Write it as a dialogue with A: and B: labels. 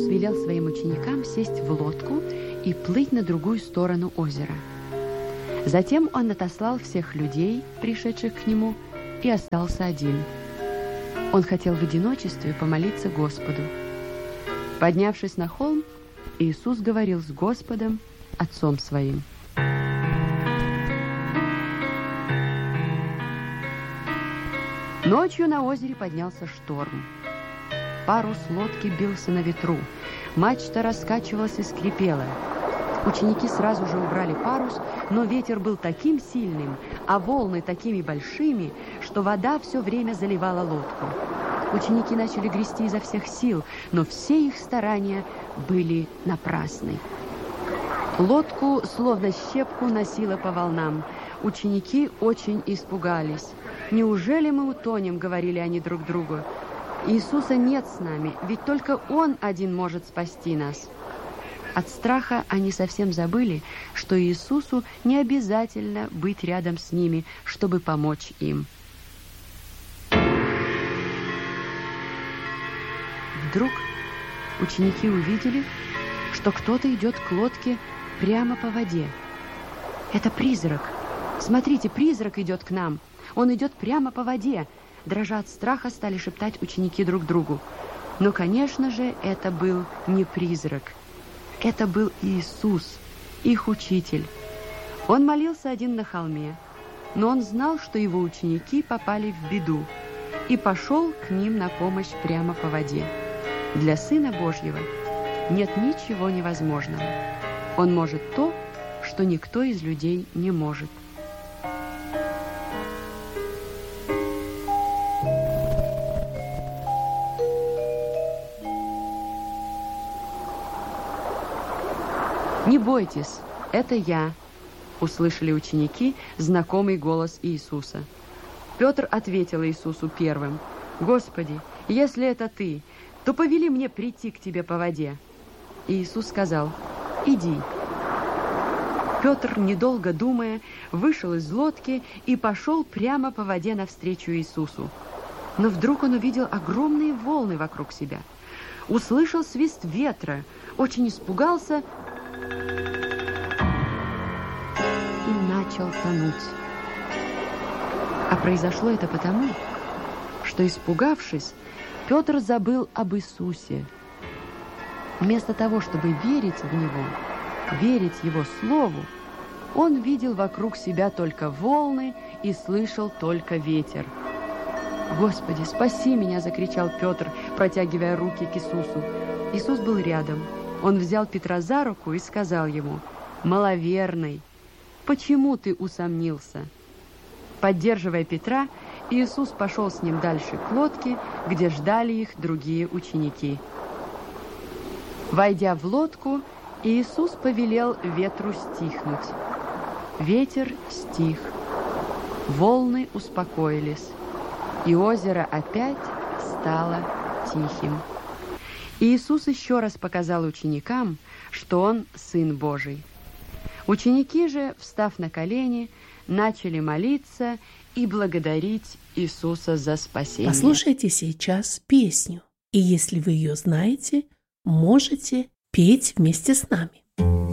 A: велел своим ученикам сесть в лодку и плыть на другую сторону озера. Затем он отослал всех людей, пришедших к нему, и остался один. Он хотел в одиночестве помолиться Господу. Поднявшись на холм, Иисус говорил с Господом, Отцом Своим. Ночью на озере поднялся шторм. Парус лодки бился на ветру. Мачта раскачивалась и скрипела. Ученики сразу же убрали парус, но ветер был таким сильным, а волны такими большими, что вода все время заливала лодку. Ученики начали грести изо всех сил, но все их старания были напрасны. Лодку, словно щепку, носило по волнам. Ученики очень испугались. «Неужели мы утонем?» — говорили они друг другу. «Иисуса нет с нами, ведь только Он один может спасти нас». От страха они совсем забыли, что Иисусу не обязательно быть рядом с ними, чтобы помочь им. Вдруг ученики увидели, что кто-то идет к лодке прямо по воде. «Это призрак! Смотрите, призрак идет к нам! Он идет прямо по воде!» Дрожа от страха, стали шептать ученики друг другу. Но, конечно же, это был не призрак. Это был Иисус, их учитель. Он молился один на холме, но он знал, что его ученики попали в беду, и пошел к ним на помощь прямо по воде. Для Сына Божьего нет ничего невозможного. Он может то, что никто из людей не может. «Не бойтесь, это я», — услышали ученики знакомый голос Иисуса. Петр ответил Иисусу первым: «Господи, если это ты, то повели мне прийти к тебе по воде». Иисус сказал: «Иди». Петр, недолго думая, вышел из лодки и пошел прямо по воде навстречу Иисусу. Но вдруг он увидел огромные волны вокруг себя, услышал свист ветра, очень испугался и начал тонуть. А произошло это потому, что, испугавшись, Петр забыл об Иисусе. Вместо того, чтобы верить в Него, верить Его Слову, он видел вокруг себя только волны и слышал только ветер. «Господи, спаси меня!» — закричал Петр, протягивая руки к Иисусу. Иисус был рядом. Он взял Петра за руку и сказал ему: «Маловерный, почему ты усомнился?» Поддерживая Петра, Иисус пошел с ним дальше к лодке, где ждали их другие ученики. Войдя в лодку, Иисус повелел ветру стихнуть. Ветер стих, волны успокоились, и озеро опять стало тихим. Иисус еще раз показал ученикам, что Он Сын Божий. Ученики же, встав на колени, начали молиться и благодарить Иисуса за спасение.
B: Послушайте сейчас песню, и если вы ее знаете, можете петь вместе с нами.